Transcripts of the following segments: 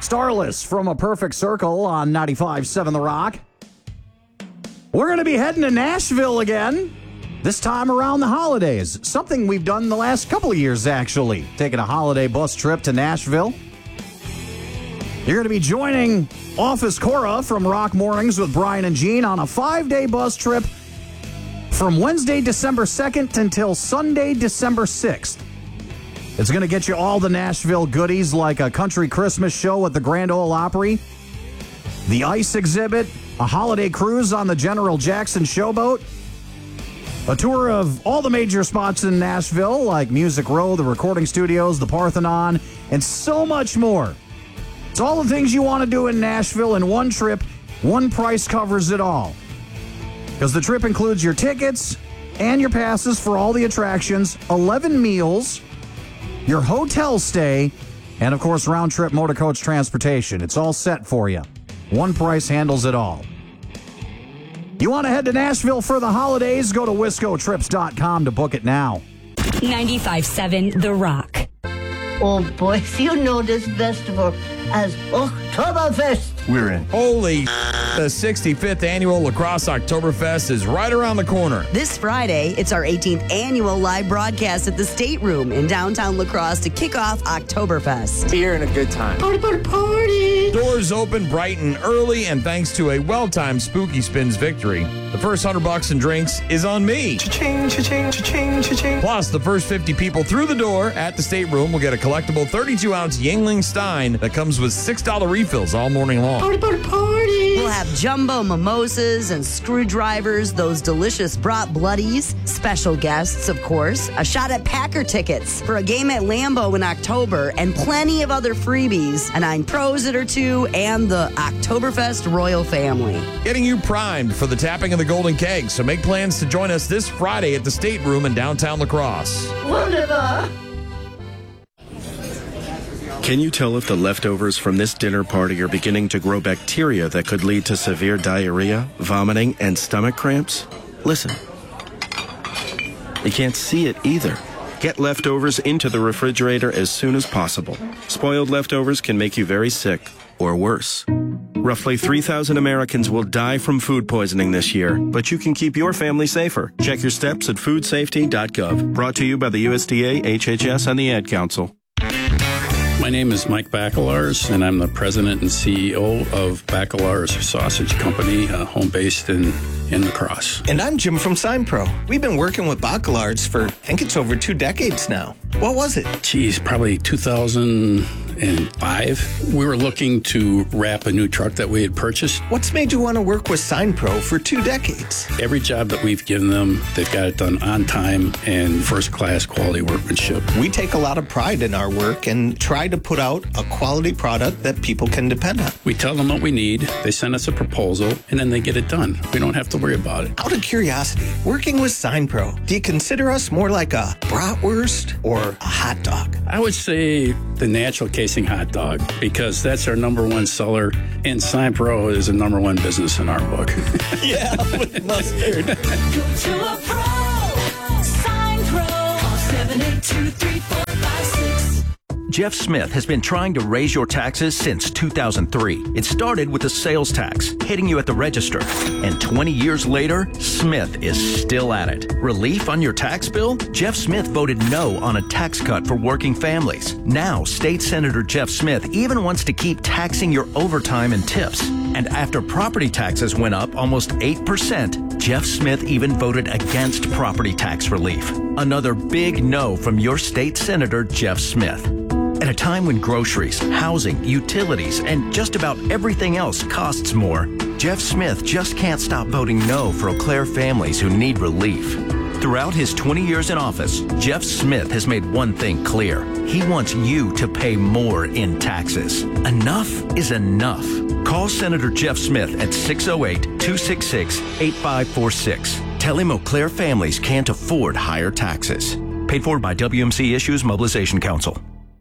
Starless from A Perfect Circle on 95.7 The Rock. We're going to be heading to Nashville again, this time around the holidays. Something we've done the last couple of years, actually. Taking a holiday bus trip to Nashville. You're going to be joining Office Cora from Rock Mornings with Brian and Gene on a 5-day bus trip from Wednesday, December 2nd until Sunday, December 6th. It's going to get you all the Nashville goodies like a country Christmas show at the Grand Ole Opry, the ice exhibit, a holiday cruise on the General Jackson Showboat, a tour of all the major spots in Nashville like Music Row, the recording studios, the Parthenon, and so much more. It's all the things you want to do in Nashville in one trip. One price covers it all. Because the trip includes your tickets and your passes for all the attractions, 11 meals, your hotel stay, and, of course, round-trip motor coach transportation. It's all set for you. One price handles it all. You want to head to Nashville for the holidays? Go to wiscotrips.com to book it now. 95.7 The Rock. Oh, boys, you know this festival as Oktoberfest. We're in. Holy the 65th annual Lacrosse Oktoberfest is right around the corner. This Friday, it's our 18th annual live broadcast at the State Room in downtown La Crosse to kick off Oktoberfest. Beer and a good time. Party, party, party. Doors open bright and early, and thanks to a well-timed Spooky Spins victory, the first $100 in drinks is on me. Cha-ching, cha-ching, cha-ching, cha-ching. Plus, the first 50 people through the door at the State Room will get a collectible 32-ounce Yuengling Stein that comes with $6 refills all morning long. Party, party, party. We'll have jumbo mimosas and screwdrivers, those delicious brat bloodies, special guests, of course, a shot at Packer tickets for a game at Lambeau in October, and plenty of other freebies, a 9 Pros or 2, and the Oktoberfest royal family. Getting you primed for the tapping of the Golden Keg, so make plans to join us this Friday at the State Room in downtown La Crosse. Wunderbar. Can you tell if the leftovers from this dinner party are beginning to grow bacteria that could lead to severe diarrhea, vomiting, and stomach cramps? Listen. You can't see it either. Get leftovers into the refrigerator as soon as possible. Spoiled leftovers can make you very sick, or worse. Roughly 3,000 Americans will die from food poisoning this year, but you can keep your family safer. Check your steps at foodsafety.gov. Brought to you by the USDA, HHS, and the Ad Council. My name is Mike Bacelars, and I'm the president and CEO of Bacelars Sausage Company, home-based in La Crosse. And I'm Jim from SignPro. We've been working with Bacelards for, I think it's over 2 decades now. What was it? Geez, probably 2005. We were looking to wrap a new truck that we had purchased. What's made you want to work with SignPro for 2 decades? Every job that we've given them, they've got it done on time and first-class quality workmanship. We take a lot of pride in our work and try to put out a quality product that people can depend on. We tell them what we need, they send us a proposal, and then they get it done. We don't have to worry about it. Out of curiosity, working with SignPro, do you consider us more like a bratwurst or a hot dog? I would say the natural casing hot dog, because that's our number one seller, and SignPro is a number one business in our book. Yeah, with mustard. Go to a pro. SignPro. Call 782-3456. Jeff Smith has been trying to raise your taxes since 2003. It started with the sales tax, hitting you at the register. And 20 years later, Smith is still at it. Relief on your tax bill? Jeff Smith voted no on a tax cut for working families. Now, State Senator Jeff Smith even wants to keep taxing your overtime and tips. And after property taxes went up almost 8%, Jeff Smith even voted against property tax relief. Another big no from your state senator, Jeff Smith. At a time when groceries, housing, utilities, and just about everything else costs more, Jeff Smith just can't stop voting no for Eau Claire families who need relief. Throughout his 20 years in office, Jeff Smith has made one thing clear. He wants you to pay more in taxes. Enough is enough. Call Senator Jeff Smith at 608-266-8546. Tell him Eau Claire families can't afford higher taxes. Paid for by WMC Issues Mobilization Council.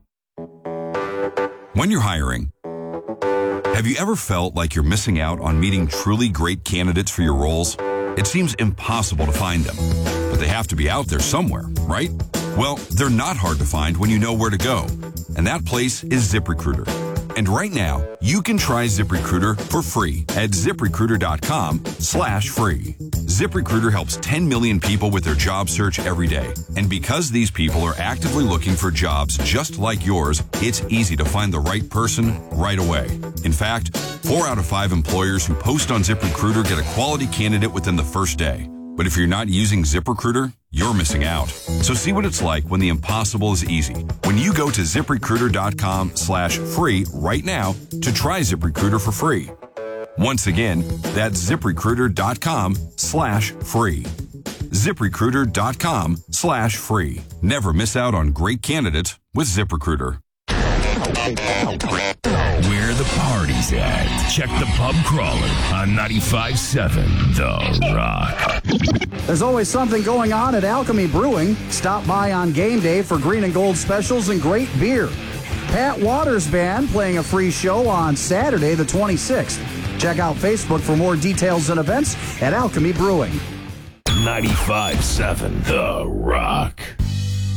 When you're hiring, have you ever felt like you're missing out on meeting truly great candidates for your roles? It seems impossible to find them, but they have to be out there somewhere, right? Well, they're not hard to find when you know where to go, and that place is ZipRecruiter. And right now, you can try ZipRecruiter for free at ZipRecruiter.com/free. ZipRecruiter helps 10 million people with their job search every day. And because these people are actively looking for jobs just like yours, it's easy to find the right person right away. In fact, 4 out of 5 employers who post on ZipRecruiter get a quality candidate within the first day. But if you're not using ZipRecruiter, you're missing out. So see what it's like when the impossible is easy. When you go to ZipRecruiter.com/free right now to try ZipRecruiter for free. Once again, that's ZipRecruiter.com/free. ZipRecruiter.com/free. Never miss out on great candidates with ZipRecruiter. Where the party's at. Check the pub crawler on 95.7 The Rock. There's always something going on at Alchemy Brewing. Stop by on game day for green and gold specials and great beer. Pat Waters Band playing a free show on Saturday the 26th. Check out Facebook for more details and events at Alchemy Brewing. 95.7 The Rock.